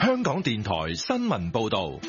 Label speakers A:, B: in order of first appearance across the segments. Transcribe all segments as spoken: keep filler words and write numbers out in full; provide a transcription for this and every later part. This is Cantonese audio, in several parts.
A: 香港電台新聞報道。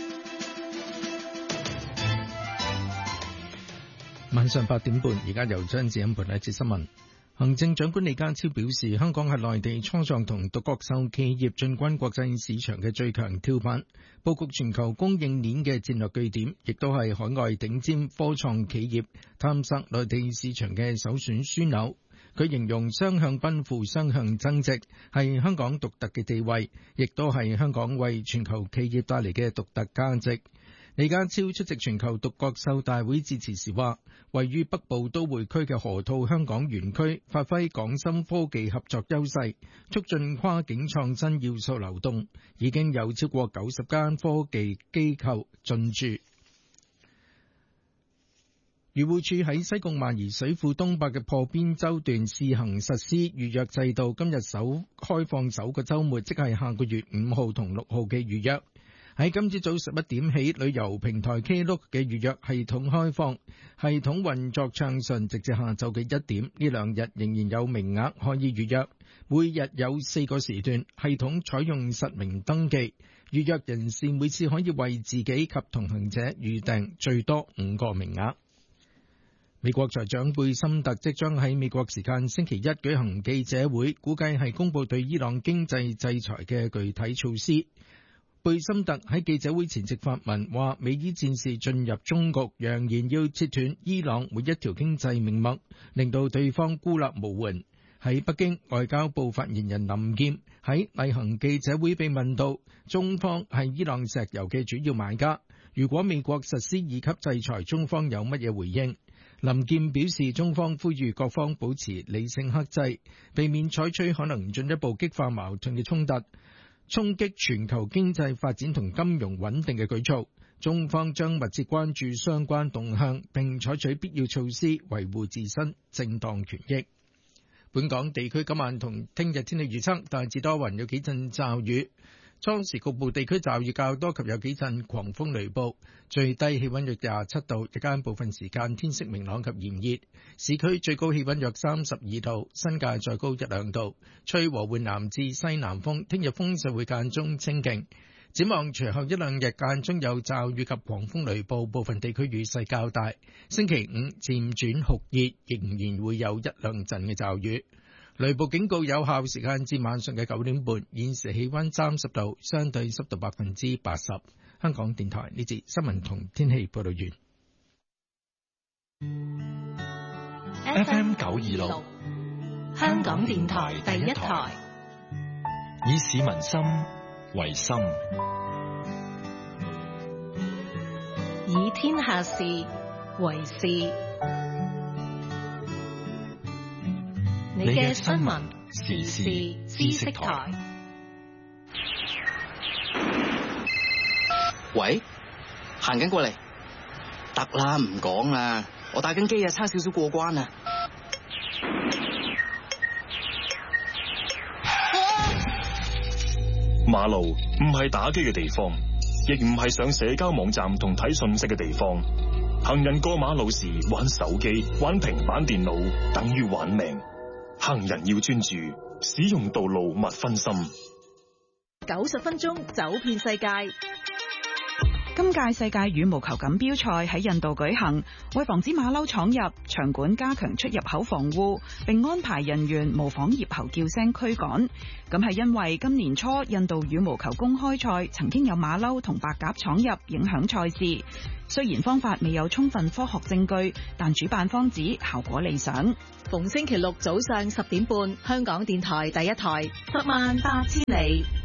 B: 晚上八點半，而家由張子欣報一節新聞。行政長官李家超表示，香港係內地初創同獨角獸企業進軍國際市場嘅最強跳板，佈局全球供應鏈嘅戰略據點，亦都係海外頂尖科創企業探索內地市場嘅首選樞紐。佢形容雙向奔赴、雙向增值係香港獨特嘅地位，亦都係香港為全球企業帶嚟嘅獨特價值。李家超出席全球獨角獸大會致辭時話，位於北部都會區嘅河套香港園區發揮港深科技合作優勢，促進跨境創新要素流動，已經有超過九十間科技機構進駐。漁護署喺西貢萬宜水庫東北嘅破邊洲段試行實施預約制度，今日首開放首個週末，即係下個月五號同六號嘅預約。喺今朝早十一點起，旅遊平台 Klook 嘅預約系統開放，系統運作暢順，直至下晝嘅一點。呢兩日仍然有名額可以預約，每日有四個時段，系統採用實名登記，預約人士每次可以為自己及同行者預訂最多五個名額。美國財長貝森特即將喺美國時間星期一舉行記者會，估計係公佈對伊朗經濟制裁嘅具體措施。貝森特喺記者會前夕發文話，美伊戰事進入終局，揚言要切斷伊朗每一條經濟命脈，令到對方孤立無援。喺北京，外交部發言人林劍喺例行記者會被問到，中方係伊朗石油嘅主要買家，如果美國實施二級制裁，中方有乜嘢回應？林劍表示，中方呼籲各方保持理性克制，避免採取可能進一步激化矛盾嘅衝突，衝擊全球經濟發展同金融穩定嘅舉措。中方將密切關注相關動向，並採取必要措施維護自身正當權益。本港地區今晚同聽日天氣預測，大致多雲，有幾陣驟雨，初時局部地區驟雨較多及有幾陣狂風雷暴，最低氣溫約廿七度，日間部分時間天色明朗及炎熱，市區最高氣溫約三十二度，新界再高一兩度，吹和緩南至西南風，聽日風勢會間中清勁。展望隨後一兩日間中有驟雨及狂風雷暴，部分地區雨勢較大。星期五漸轉酷熱，仍然會有一兩陣嘅驟雨。雷暴警告有效時間至晚上嘅九點半。現時氣溫三十度，相對濕度百分之八十。香港電台呢節新聞同天氣報道完。
A: F M 九二六，
C: 香港電台第一台，
A: 以市民心為心，
C: 以天下事為事。你嘅新聞時事知識台。
D: 喂，行緊過嚟，得啦，唔講啦，我打緊機啊，差少少過關啊。
E: 馬路唔係打機嘅地方，亦唔係上社交網站同睇信息嘅地方。行人過馬路時玩手機、玩平板電腦，等於玩命。行人要專注，使用道路勿分心。
C: 九十分鐘走遍世界。
F: 今屆世界羽毛球錦標賽喺印度舉行，為防止馬騮闖入，場館加強出入口防護，並安排人員模仿葉猴叫聲驅趕。咁係因為今年初印度羽毛球公開賽曾經有馬騮同白鴿闖入，影響賽事。雖然方法未有充分科學證據，但主辦方指效果理想。
C: 逢星期六早上十點半，香港電台第一台，十萬八千里。